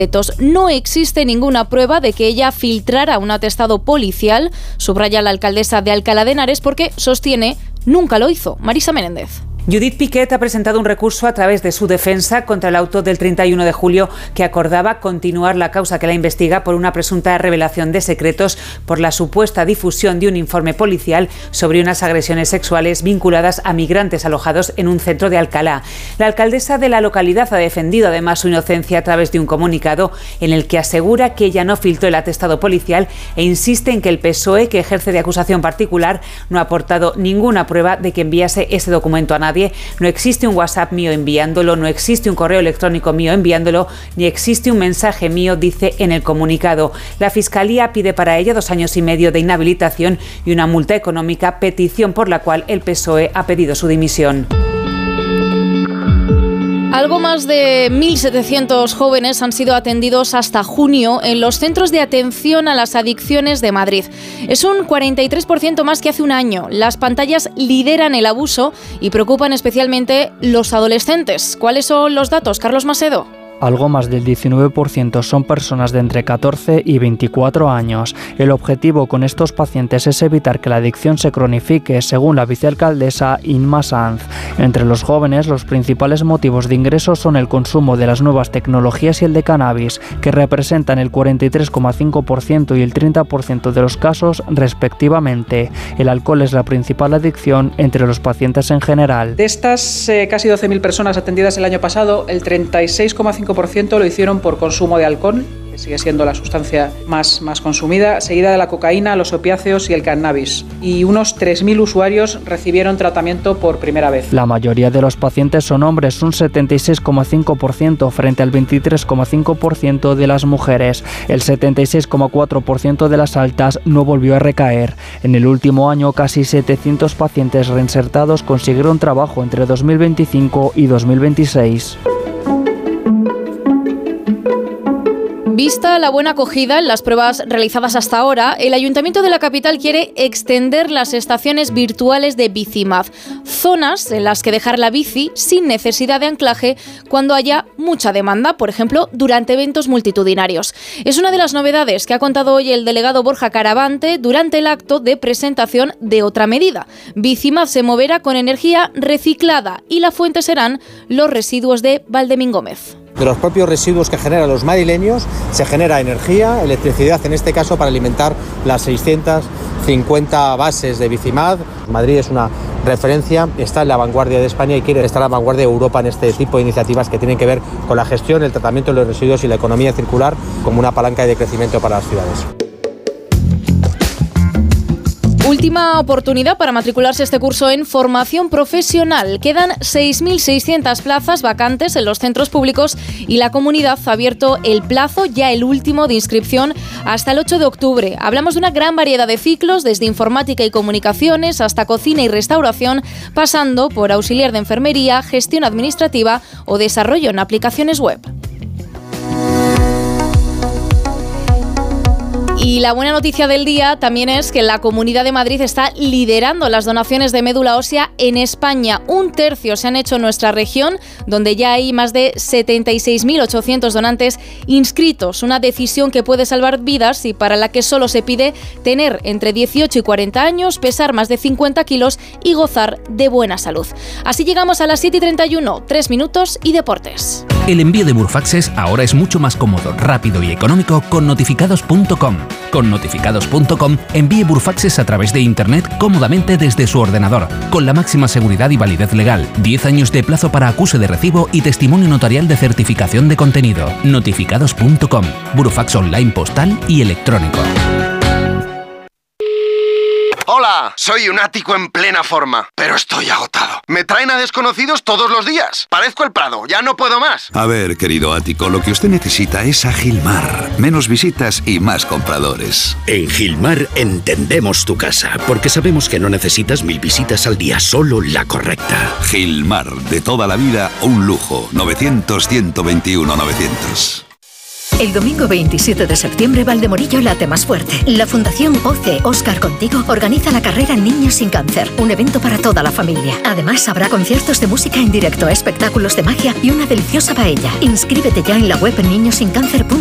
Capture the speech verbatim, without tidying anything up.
No existe ninguna prueba de que ella filtrara un atestado policial, subraya la alcaldesa de Alcalá de Henares, porque sostiene nunca lo hizo. Marisa Menéndez. Judith Piquet ha presentado un recurso a través de su defensa contra el auto del treinta y uno de julio que acordaba continuar la causa que la investiga por una presunta revelación de secretos por la supuesta difusión de un informe policial sobre unas agresiones sexuales vinculadas a migrantes alojados en un centro de Alcalá. La alcaldesa de la localidad ha defendido además su inocencia a través de un comunicado en el que asegura que ella no filtró el atestado policial e insiste en que el P S O E, que ejerce de acusación particular, no ha aportado ninguna prueba de que enviase ese documento a nadie. No existe un WhatsApp mío enviándolo, no existe un correo electrónico mío enviándolo, ni existe un mensaje mío, dice en el comunicado. La Fiscalía pide para ella dos años y medio de inhabilitación y una multa económica, petición por la cual el P S O E ha pedido su dimisión. Algo más de mil setecientos jóvenes han sido atendidos hasta junio en los centros de atención a las adicciones de Madrid. Es un cuarenta y tres por ciento más que hace un año. Las pantallas lideran el abuso y preocupan especialmente los adolescentes. ¿Cuáles son los datos, Carlos Macedo? Algo más del diecinueve por ciento son personas de entre catorce y veinticuatro años. El objetivo con estos pacientes es evitar que la adicción se cronifique, según la vicealcaldesa Inma Sanz. Entre los jóvenes, los principales motivos de ingreso son el consumo de las nuevas tecnologías y el de cannabis, que representan el cuarenta y tres coma cinco por ciento y el treinta por ciento de los casos, respectivamente. El alcohol es la principal adicción entre los pacientes en general. De estas eh, casi doce mil personas atendidas el año pasado, el treinta y seis coma cinco por ciento lo hicieron por consumo de alcohol, que sigue siendo la sustancia más, más consumida, seguida de la cocaína, los opiáceos y el cannabis. Y unos tres mil usuarios recibieron tratamiento por primera vez. La mayoría de los pacientes son hombres, un setenta y seis coma cinco por ciento frente al veintitrés coma cinco por ciento de las mujeres. El setenta y seis coma cuatro por ciento de las altas no volvió a recaer. En el último año, casi setecientos pacientes reinsertados consiguieron trabajo entre dos mil veinticinco y dos mil veintiséis. Vista la buena acogida en las pruebas realizadas hasta ahora, el Ayuntamiento de la capital quiere extender las estaciones virtuales de Bicimad, zonas en las que dejar la bici sin necesidad de anclaje cuando haya mucha demanda, por ejemplo, durante eventos multitudinarios. Es una de las novedades que ha contado hoy el delegado Borja Caravante durante el acto de presentación de otra medida. Bicimad se moverá con energía reciclada y la fuente serán los residuos de Valdemín Gómez. De los propios residuos que generan los madrileños se genera energía, electricidad en este caso para alimentar las seiscientas cincuenta bases de Bicimad. Madrid es una referencia, está en la vanguardia de España y quiere estar en la vanguardia de Europa en este tipo de iniciativas que tienen que ver con la gestión, el tratamiento de los residuos y la economía circular como una palanca de crecimiento para las ciudades. Última oportunidad para matricularse este curso en formación profesional. Quedan seis mil seiscientas plazas vacantes en los centros públicos y la comunidad ha abierto el plazo, ya el último de inscripción, hasta el ocho de octubre. Hablamos de una gran variedad de ciclos, desde informática y comunicaciones hasta cocina y restauración, pasando por auxiliar de enfermería, gestión administrativa o desarrollo en aplicaciones web. Y la buena noticia del día también es que la Comunidad de Madrid está liderando las donaciones de médula ósea en España. Un tercio se han hecho en nuestra región, donde ya hay más de setenta y seis mil ochocientos donantes inscritos. Una decisión que puede salvar vidas y para la que solo se pide tener entre dieciocho y cuarenta años, pesar más de cincuenta kilos y gozar de buena salud. Así llegamos a las siete y treinta y uno, tres minutos y deportes. El envío de Burfaxes ahora es mucho más cómodo, rápido y económico con notificados punto com. Con notificados punto com envíe Burfaxes a través de internet cómodamente desde su ordenador, con la máxima seguridad y validez legal, diez años de plazo para acuse de recibo y testimonio notarial de certificación de contenido. notificados punto com, Burfax online postal y electrónico. Hola, soy un ático en plena forma, pero estoy agotado. Me traen a desconocidos todos los días. Parezco el Prado, ya no puedo más. A ver, querido ático, lo que usted necesita es a Gilmar. Menos visitas y más compradores. En Gilmar entendemos tu casa, porque sabemos que no necesitas mil visitas al día, solo la correcta. Gilmar, de toda la vida, un lujo. novecientos, ciento veintiuno, novecientos. El domingo veintisiete de septiembre, Valdemorillo late más fuerte. La Fundación O C E Oscar Contigo organiza la carrera Niños sin Cáncer, un evento para toda la familia. Además, habrá conciertos de música en directo, espectáculos de magia y una deliciosa paella. Inscríbete ya en la web niños sin cáncer punto com.